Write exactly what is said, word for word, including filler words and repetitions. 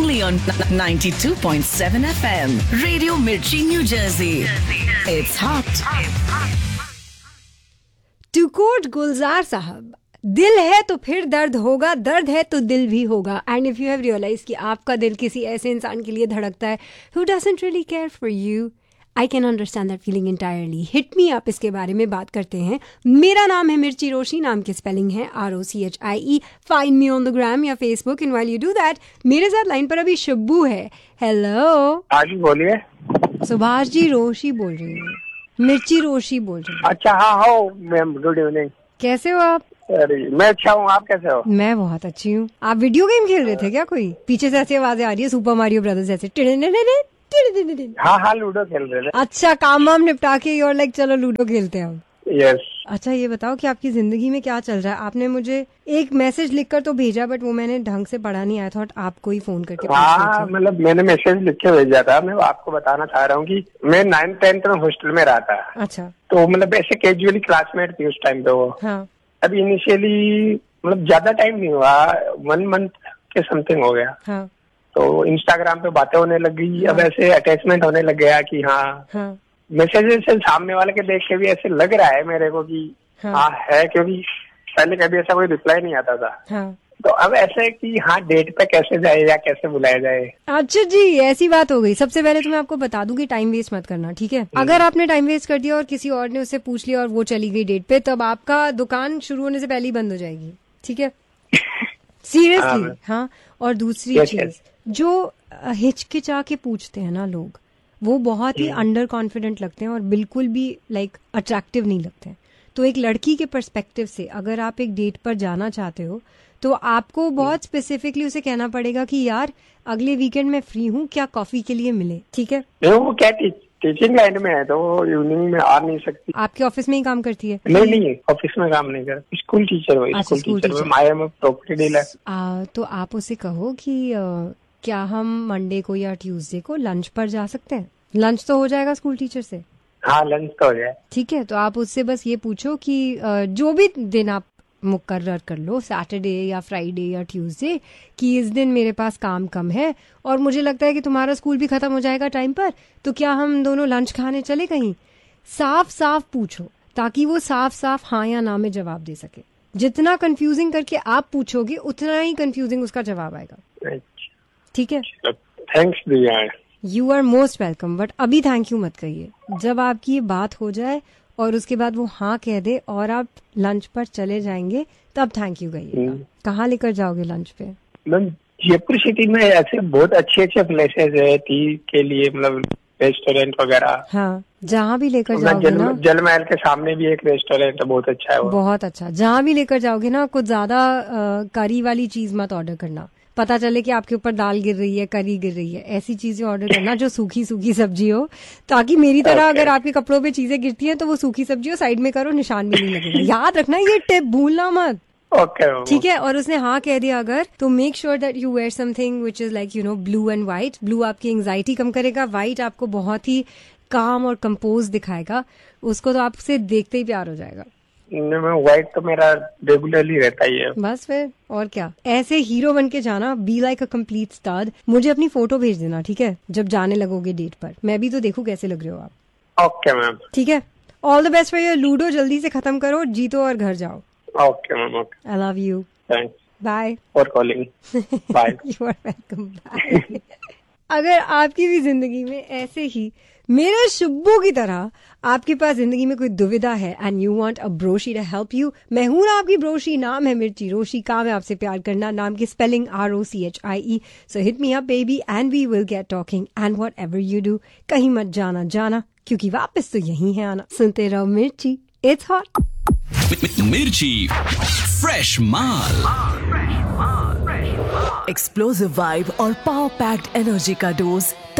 only on ninety-two point seven F M. Radio Mirchi, New Jersey. It's hot. To quote Gulzar साहब, दिल है तो फिर दर्द होगा, दर्द है तो दिल भी होगा. And if you have realise कि आपका दिल किसी ऐसे इंसान के लिए धड़कता है who doesn't really care for you, I can understand that feeling entirely. Hit me up, इसके बारे में बात करते हैं. मेरा नाम है मिर्ची रोशी, नाम की स्पेलिंग है R O C H I E. Find me on the gram या Facebook. And while you do that, मेरे साथ लाइन पर अभी शब्बू है. हेलो. हाँ जी बोलिए. सुभाष जी रोशी बोल रही हूँ. मिर्ची रोशी बोल रही हूँ. अच्छा हाँ हो मैम, गुड इवनिंग. कैसे हो आप? अरे मैं अच्छा हूँ, आप कैसे हो? मैं बहुत अच्छी हूँ. आप वीडियो गेम खेल रहे थे क्या? कोई पीछे से ऐसी आवाजें आ रही है, सुपर मारियो ब्रदर्स जैसे. हाँ हाँ लूडो खेल रहे थे. अच्छा, काम वाम निपटा के और लाइक चलो लूडो खेलते हैं हम. यस. अच्छा ये बताओ कि आपकी जिंदगी में क्या चल रहा है. आपने मुझे एक मैसेज लिखकर तो भेजा, बट वो मैंने ढंग से पढ़ा नहीं. आया था आपको ही फोन करके. हाँ मतलब मैंने मैसेज लिख के भेजा था. मैं आपको बताना चाह रहा हूँ कि मैं नाइन्थ टेंथ में हॉस्टल में रहा था. अच्छा. तो मतलब ऐसे कैजुअली क्लासमेट थी उस टाइम पे वो. हाँ. अभी इनिशियली मतलब ज्यादा टाइम नहीं हुआ, वन मंथ के समथिंग हो गया. हाँ. तो इंस्टाग्राम पे बातें होने लग गई. हाँ. अब ऐसे अटैचमेंट होने लग गया कि हाँ, हाँ. मैसेजेस से सामने वाले के देख के भी ऐसे लग रहा है मेरे को कि हाँ, हाँ है, क्योंकि पहले कभी ऐसा कोई रिप्लाई नहीं आता था. हाँ. तो अब ऐसे है कि हाँ डेट पे कैसे जाए या कैसे बुलाया जाए. अच्छा जी, ऐसी बात हो गई. सबसे पहले तो मैं आपको बता दूं कि टाइम वेस्ट मत करना, ठीक है? अगर आपने टाइम वेस्ट कर दिया और किसी और ने उससे पूछ लिया और वो चली गई डेट पे, तब आपका दुकान शुरू होने से पहले ही बंद हो जाएगी, ठीक है? सीरियसली. हाँ. और दूसरी चीज, जो हिचकिचा के पूछते हैं ना लोग, वो बहुत ही अंडर कॉन्फिडेंट लगते हैं और बिल्कुल भी लाइक अट्रैक्टिव नहीं लगते हैं. तो एक लड़की के पर्सपेक्टिव से अगर आप एक डेट पर जाना चाहते हो तो आपको बहुत स्पेसिफिकली उसे कहना पड़ेगा कि यार अगले वीकेंड में फ्री हूँ, क्या कॉफी के लिए मिले, ठीक है? वो क्या टीचिंग लाइन में है तो इवनिंग में आ नहीं सकती. आपके ऑफिस में ही काम करती है? नहीं नहीं, ऑफिस में काम नहीं कर, स्कूल टीचर हो. School teacher I am property dealer. तो आप उसे कहो कि आ, क्या हम मंडे को या ट्यूसडे को लंच पर जा सकते हैं? लंच तो हो जाएगा स्कूल टीचर से. हाँ लंच तो हो जाए. ठीक है. तो आप उससे बस ये पूछो कि जो भी दिन आप मुकर्रर कर लो, सैटरडे या फ्राइडे या ट्यूसडे, कि इस दिन मेरे पास काम कम है और मुझे लगता है कि तुम्हारा स्कूल भी खत्म हो जाएगा टाइम पर, तो क्या हम दोनों लंच खाने चले कहीं? साफ साफ पूछो ताकि वो साफ साफ हाँ या ना में जवाब दे सके. जितना कंफ्यूजिंग करके आप पूछोगे उतना ही कंफ्यूजिंग उसका जवाब आएगा. ठीक है? थैंक्स दिया. You are most welcome. But अभी थैंक यू मत कहिए. जब आपकी ये बात हो जाए और उसके बाद वो हाँ कह दे और आप लंच पर चले जाएंगे, तब थैंक यू कहिएगा. कहाँ लेकर जाओगे लंच पे? मैम जयपुर सिटी में ऐसे बहुत अच्छे अच्छे प्लेसेस है टी के लिए, मतलब रेस्टोरेंट वगैरह. हाँ, जहाँ भी लेकर जाओगे जल, ना. जल महल के सामने भी एक रेस्टोरेंट है, बहुत अच्छा है वो. बहुत अच्छा. जहाँ भी लेकर जाओगे ना, कुछ ज्यादा करी वाली चीज मत ऑर्डर करना. पता चले कि आपके ऊपर दाल गिर रही है, करी गिर रही है. ऐसी चीजें ऑर्डर करना जो सूखी सूखी सब्जी हो, ताकि मेरी तरह okay. अगर आपके कपड़ों पे चीजें गिरती हैं तो वो सूखी सब्जी हो, साइड में करो, निशान भी नहीं लगेगा. याद रखना ये टिप, भूलना मत. ओके. ठीक है? और उसने हाँ कह दिया अगर, तो make sure that you where something which is like you know blue and white. Blue आपकी एंजाइटी कम करेगा, व्हाइट आपको बहुत ही काम और कंपोज दिखाएगा. उसको तो आपसे देखते ही प्यार हो जाएगा. व्हाइट तो मेरा रेगुलरली रहता ही है. बस फिर और क्या. ऐसे हीरो बन के जाना, be like a complete star. मुझे अपनी फोटो भेज देना, ठीक है, जब जाने लगोगे डेट पर. मैं भी तो देखूं कैसे लग रहे हो आप. Okay ma'am. ठीक है. All the best for your ludo. जल्दी से खत्म करो, जीतो और घर जाओ. Okay ma'am. Okay. I love you. Thanks. Bye for calling. Bye. You are welcome. Bye. अगर आपकी भी जिंदगी में ऐसे ही मेरे शुब्बू की तरह आपके पास जिंदगी में कोई दुविधा है and you want a ब्रोशी to help you, मैं हूं ना आपकी ब्रोशी. नाम है मिर्ची रोशी, काम है आपसे प्यार करना. नाम की spelling R O C H I E. So hit me up baby and we will get talking. And what ever you do, कहीं मत जाना जाना, क्योंकि वापस तो यही है आना. सुनते रहो मिर्ची, इट्स हॉट. मिर्ची फ्रेश माल. एक्सप्लोसिव वाइब और पावर पैक्ड एनर्जी का डोज